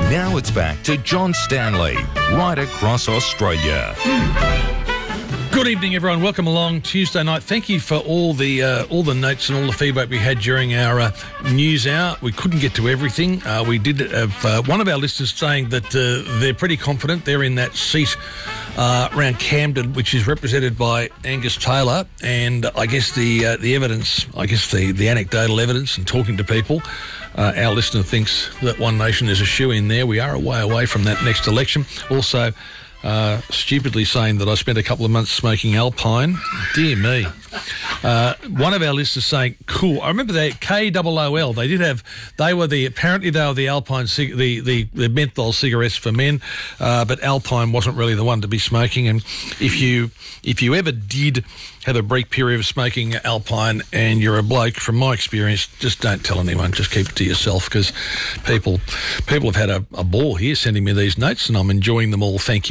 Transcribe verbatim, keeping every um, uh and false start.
Now it's back to John Stanley, right across Australia. Good evening, everyone. Welcome along Tuesday night. Thank you for all the uh, all the notes and all the feedback we had during our uh, news hour. We couldn't get to everything. Uh, we did have uh, one of our listeners saying that uh, they're pretty confident they're in that seat uh, around Camden, which is represented by Angus Taylor. And I guess the uh, the evidence, I guess the, the anecdotal evidence and talking to people, uh, our listener thinks that One Nation is a shoe-in there. We are a way away from that next election. Also, Uh, stupidly saying that I spent a couple of months smoking Alpine. Dear me. Uh, one of our listeners saying, cool. I remember that K O O L. They did have, they were the, apparently they were the Alpine, cig- the, the, the menthol cigarettes for men, uh, but Alpine wasn't really the one to be smoking. And if you, if you ever did have a brief period of smoking Alpine and you're a bloke, from my experience, just don't tell anyone. Just keep it to yourself, because people, people have had a, a ball here sending me these notes and I'm enjoying them all. Thank you.